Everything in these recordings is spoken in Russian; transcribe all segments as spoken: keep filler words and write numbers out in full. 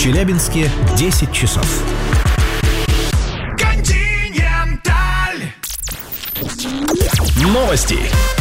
Челябинске десять часов. Континенталь. Новости.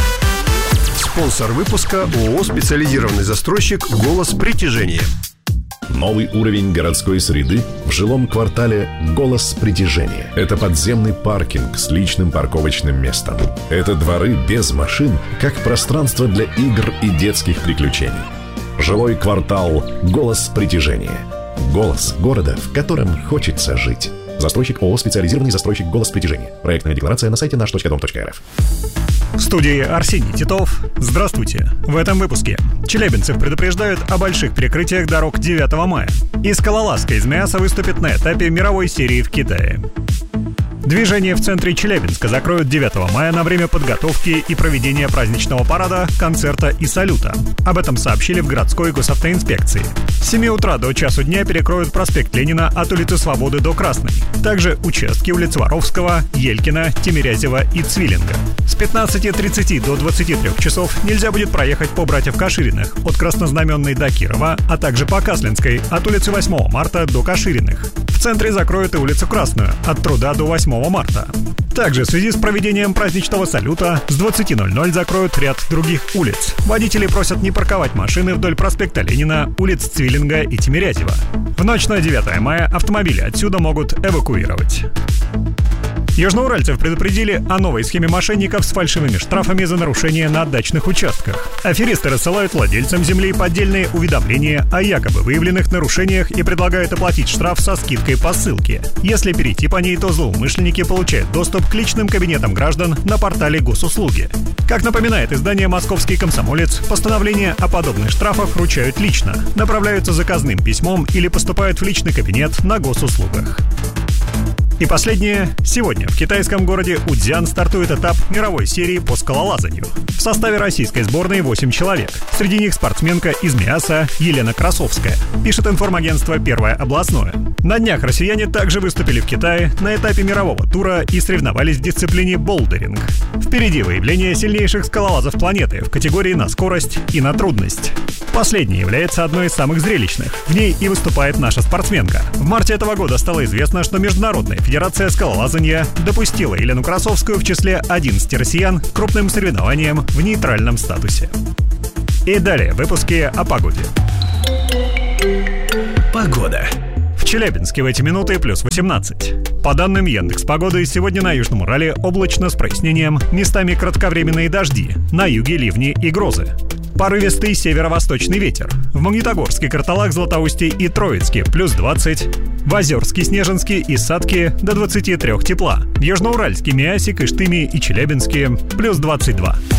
Спонсор выпуска ООО «Специализированный застройщик «Голос притяжения». Новый уровень городской среды в жилом квартале «Голос притяжения». Это подземный паркинг с личным парковочным местом. Это дворы без машин, как пространство для игр и детских приключений. Жилой квартал «Голос притяжения». Голос города, в котором хочется жить. Застройщик ООО «Специализированный застройщик «Голос притяжения». Проектная декларация на сайте наш точка дом точка эр эф. В студии Арсений Титов. Здравствуйте. В этом выпуске челябинцев предупреждают о больших перекрытиях дорог девятого мая. И скалолазка из Миаса выступит на этапе мировой серии в Китае. Движение в центре Челябинска закроют девятого мая на время подготовки и проведения праздничного парада, концерта и салюта. Об этом сообщили в городской госавтоинспекции. С семи утра до часу дня перекроют проспект Ленина от улицы Свободы до Красной. Также участки улиц Воровского, Елькина, Тимирязева и Цвиллинга. С пятнадцати тридцати до двадцати трёх часов нельзя будет проехать по Братьев Кашириных от Краснознаменной до Кирова, а также по Каслинской от улицы восьмого марта до Кашириных. В центре закроют и улицу Красную от Труда до восьмого марта. Также в связи с проведением праздничного салюта с двадцати ноль-ноль закроют ряд других улиц. Водители просят не парковать машины вдоль проспекта Ленина, улиц Цвиллинга и Тимирязева. В ночь на девятое мая автомобили отсюда могут эвакуировать. Южноуральцев предупредили о новой схеме мошенников с фальшивыми штрафами за нарушения на дачных участках. Аферисты рассылают владельцам земли поддельные уведомления о якобы выявленных нарушениях и предлагают оплатить штраф со скидкой по ссылке. Если перейти по ней, то злоумышленники получают доступ к личным кабинетам граждан на портале Госуслуги. Как напоминает издание «Московский комсомолец», постановления о подобных штрафах вручают лично, направляются заказным письмом или поступают в личный кабинет на госуслугах. И последнее. Сегодня в китайском городе Удзян стартует этап мировой серии по скалолазанию. В составе российской сборной восемь человек. Среди них спортсменка из Миаса Елена Красовская. Пишет информагентство «Первое областное». На днях россияне также выступили в Китае на этапе мирового тура и соревновались в дисциплине болдеринг. Впереди выявление сильнейших скалолазов планеты в категории на скорость и на трудность. Последняя является одной из самых зрелищных. В ней и выступает наша спортсменка. В марте этого года стало известно, что Международная Федерация скалолазания допустила Елену Красовскую в числе одиннадцати россиян к крупным соревнованиям в нейтральном статусе. И далее в выпуске о погоде. Погода. В Челябинске в эти минуты плюс восемнадцать. По данным Яндекс.Погоды, сегодня на Южном Урале облачно с прояснением, местами кратковременные дожди, на юге ливни и грозы. Порывистый северо-восточный ветер. В Магнитогорске, Карталах, Златоусте и Троицке плюс двадцать. В Озерске, Снежинске и Сатке до двадцати трёх тепла. В Южноуральске, Миасе, Кыштыме и Челябинске плюс двадцать два.